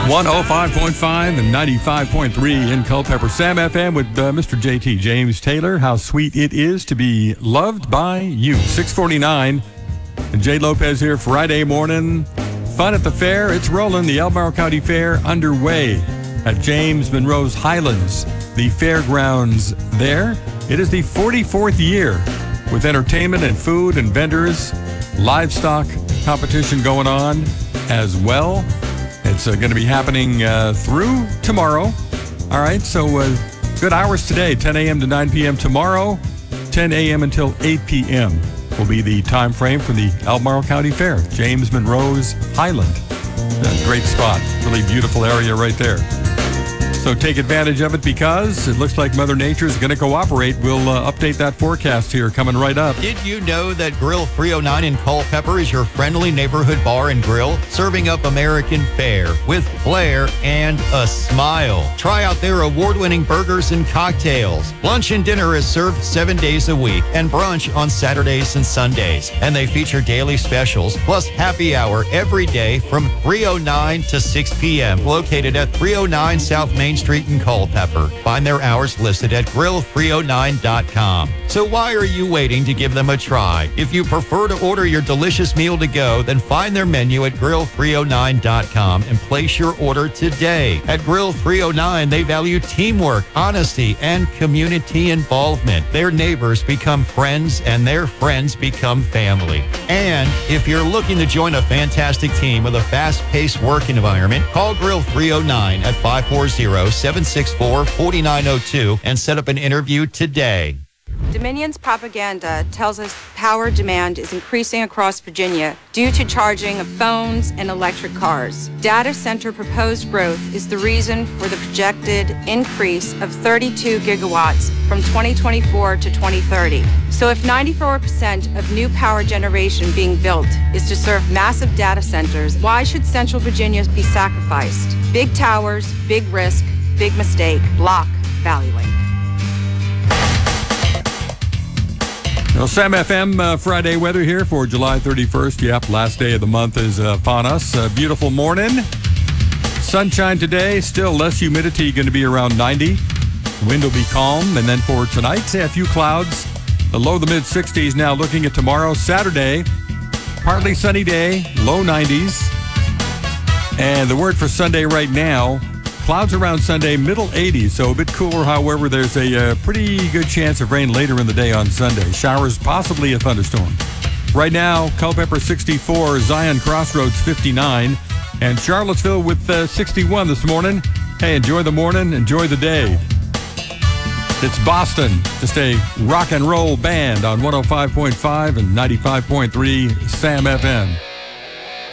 105.5 and 95.3 in Culpeper. Sam FM with Mr. JT James Taylor. How sweet it is to be loved by you. 649. And Jay Lopez here Friday morning. Fun at the fair. It's rolling. The Albemarle County Fair underway at James Monroe's Highlands, the fairgrounds there. It is the 44th year with entertainment and food and vendors, livestock competition going on as well. It's going to be happening through tomorrow. All right, so good hours today, 10 a.m. to 9 p.m. tomorrow, 10 a.m. until 8 p.m. will be the time frame for the Albemarle County Fair, James Monroe's Highland. Great spot, really beautiful area right there. So take advantage of it because it looks like Mother Nature is going to cooperate. We'll update that forecast here coming right up. Did you know that Grill 309 in Culpeper is your friendly neighborhood bar and grill, serving up American fare with flair and a smile? Try out their award-winning burgers and cocktails. Lunch and dinner is served 7 days a week and brunch on Saturdays and Sundays. And they feature daily specials plus happy hour every day from 3:09 to 6 p.m. Located at 309 South Main Street in Culpeper. Find their hours listed at grill309.com. So why are you waiting to give them a try? If you prefer to order your delicious meal to go, then find their menu at grill309.com and place your order today. At Grill 309, they value teamwork, honesty, and community involvement. Their neighbors become friends and their friends become family. And if you're looking to join a fantastic team with a fast-paced work environment, call Grill 309 at 540-764-4902 and set up an interview today. Dominion's propaganda tells us power demand is increasing across Virginia due to charging of phones and electric cars. Data center proposed growth is the reason for the projected increase of 32 gigawatts from 2024 to 2030. So if 94% of new power generation being built is to serve massive data centers, why should Central Virginia be sacrificed? Big towers, big risk, big mistake, block valuing. Well, Sam FM Friday weather here for July 31st. Yep, last day of the month is upon us. Beautiful morning. Sunshine today, still less humidity, going to be around 90. Wind will be calm. And then for tonight, say a few clouds. The low to mid-60s now. Looking at tomorrow, Saturday, partly sunny day, low 90s. And the word for Sunday right now, clouds around Sunday, middle 80s, so a bit cooler. However, there's a pretty good chance of rain later in the day on Sunday. Showers, possibly a thunderstorm. Right now, Culpeper 64, Zion Crossroads 59, and Charlottesville with 61 this morning. Hey, enjoy the morning, enjoy the day. It's Boston, just a rock and roll band on 105.5 and 95.3 Sam FM.